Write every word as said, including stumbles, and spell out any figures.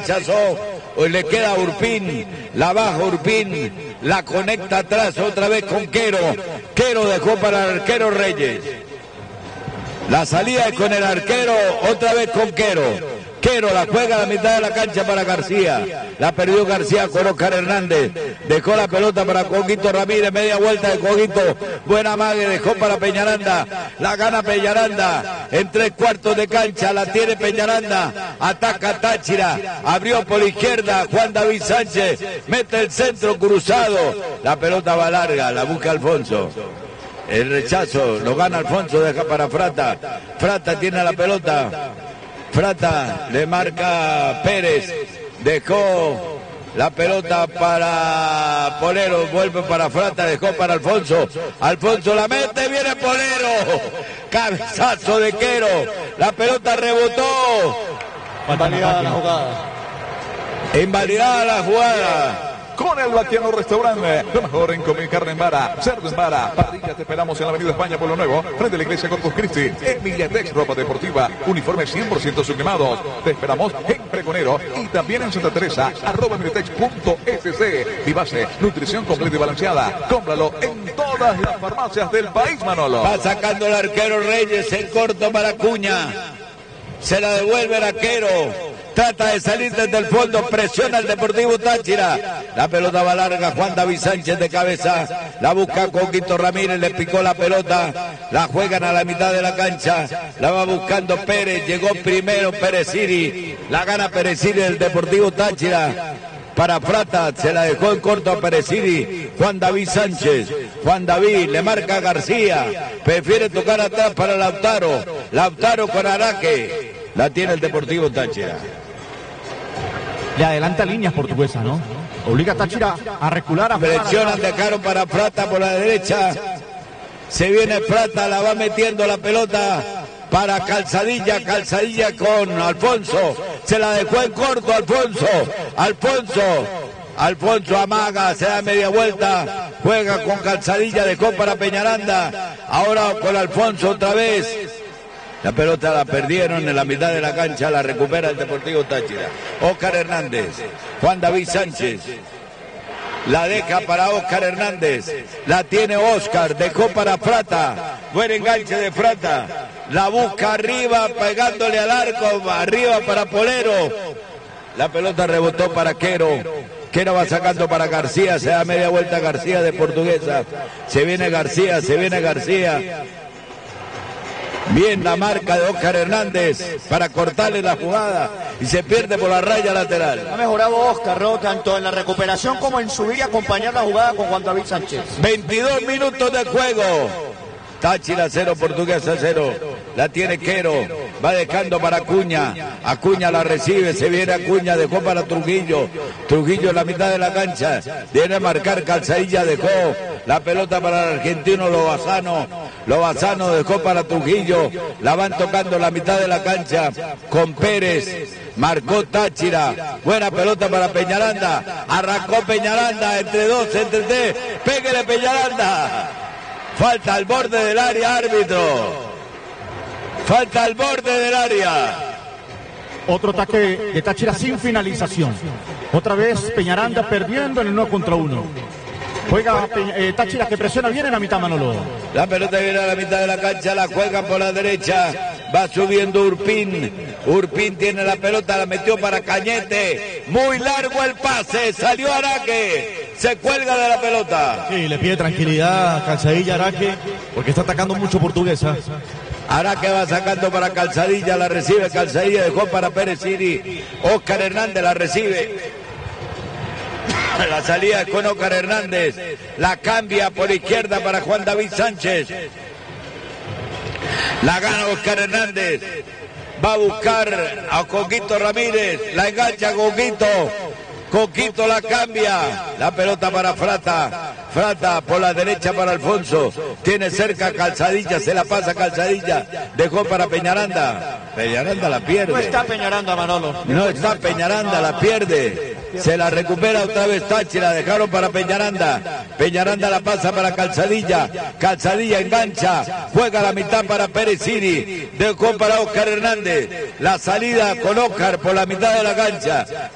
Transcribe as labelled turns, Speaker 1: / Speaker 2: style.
Speaker 1: rechazó, hoy le queda a Urpín, la baja Urpín, la conecta atrás otra vez con Quero, Quero dejó para el arquero Reyes, la salida es con el arquero, otra vez con Quero, Quero la juega a la mitad de la cancha para García, la perdió García con Oscar Hernández, dejó la pelota para Coquito Ramírez, media vuelta de Coquito, buena mague, dejó para Peñaranda, la gana Peñaranda, en tres cuartos de cancha, la tiene Peñaranda, ataca Táchira, abrió por izquierda, Juan David Sánchez, mete el centro cruzado, la pelota va larga, la busca Alfonso. El rechazo, lo gana Alfonso, deja para Frata, Frata tiene la pelota, Frata le marca Pérez, dejó la pelota para Polero, vuelve para Frata, dejó para Alfonso, Alfonso la mete, viene Polero, cabezazo de Quero, la pelota rebotó,
Speaker 2: invalidada la jugada,
Speaker 1: invalidada la jugada.
Speaker 3: Con el Vaquiano Restaurante, lo mejor en comida, carne en vara, cerdo en vara, parrilla. Te esperamos en la avenida España, Pueblo Nuevo, frente a la iglesia Corpus Christi. En Villatex, ropa deportiva, uniformes cien por ciento sublimados. Te esperamos en Pregonero y también en Santa Teresa, arroba villatex punto es. Vivase, nutrición completa y balanceada. Cómpralo en todas las farmacias del país, Manolo.
Speaker 1: Va sacando el arquero Reyes en corto para Acuña. Se la devuelve el arquero. Trata de salir desde el fondo, presiona el Deportivo Táchira. La pelota va larga, Juan David Sánchez de cabeza. La busca Coquito Ramírez, le picó la pelota. La juegan a la mitad de la cancha. La va buscando Pérez, llegó primero Pereciri. La gana Pereciri del Deportivo Táchira. Para Frata, se la dejó en corto a Pereciri. Juan David Sánchez. Juan David le marca a García. Prefiere tocar atrás para Lautaro. Lautaro con Araque. La tiene el Deportivo Táchira.
Speaker 2: Le adelanta líneas portuguesas, ¿no? Obliga a Táchira a recular. A
Speaker 1: Presionan de caro para Frata por la derecha. Se viene Frata, la va metiendo la pelota para Calzadilla. Calzadilla con Alfonso. Se la dejó en corto Alfonso. Alfonso. Alfonso amaga, se da media vuelta. Juega con Calzadilla, dejó para Peñaranda. Ahora con Alfonso otra vez. La pelota la perdieron en la mitad de la cancha, la recupera el Deportivo Táchira. Oscar Hernández, Juan David Sánchez, la deja para Oscar Hernández, la tiene Oscar, dejó para Frata, buen enganche de Frata, la busca arriba, pegándole al arco, arriba para Polero, la pelota rebotó para Quero. Quero va sacando para García, se da media vuelta García de Portuguesa, se viene García, se viene García. Bien la marca de Oscar Hernández para cortarle la jugada y se pierde por la raya lateral.
Speaker 4: Ha mejorado Oscar, ¿no? Tanto en la recuperación como en subir y acompañar la jugada con Juan David Sánchez.
Speaker 1: veintidós minutos de juego. Táchira cero, Portuguesa cero. La tiene Quero. Va dejando para Acuña. Acuña la recibe. Se viene Acuña. Dejó para Trujillo. Trujillo en la mitad de la cancha. Viene a marcar Calzadilla. Dejó la pelota para el argentino Lobazano. Lobazano dejó para Trujillo. La van tocando en la mitad de la cancha con Pérez. Marcó Táchira. Buena pelota para Peñaranda. Arrancó Peñaranda. Entre dos, entre tres. Péguele Peñaranda. Falta al borde del área, árbitro. Falta al borde del área.
Speaker 2: Otro ataque de Táchira sin finalización. Otra vez Peñaranda perdiendo en el uno contra uno. Juega eh, Táchira que presiona bien en la mitad, Manolo.
Speaker 1: La pelota viene a la mitad de la cancha, la juegan por la derecha. Va subiendo Urpín. Urpín tiene la pelota, la metió para Cañete. Muy largo el pase, salió Araque. Se cuelga de la pelota.
Speaker 2: Sí, le pide tranquilidad a Calzadilla Araque, porque está atacando mucho Portuguesa.
Speaker 1: Araque va sacando para Calzadilla, la recibe Calzadilla, dejó para Pereciri. Oscar Hernández la recibe. La salida es con Oscar Hernández. La cambia por izquierda para Juan David Sánchez. La gana Oscar Hernández. Va a buscar a Coquito Ramírez. La engancha Coquito. Coquito la cambia. La pelota para Frata. Frata por la derecha para Alfonso. Tiene cerca Calzadilla. Se la pasa Calzadilla. Dejó para Peñaranda. Peñaranda la pierde.
Speaker 4: No está Peñaranda, Manolo.
Speaker 1: No está Peñaranda, la pierde. Se la recupera otra vez Táchira. Dejaron para Peñaranda. Peñaranda la pasa para Calzadilla. Calzadilla engancha. Juega la mitad para Pereciri. Dejó para Oscar Hernández. La salida con Oscar por la mitad de la cancha.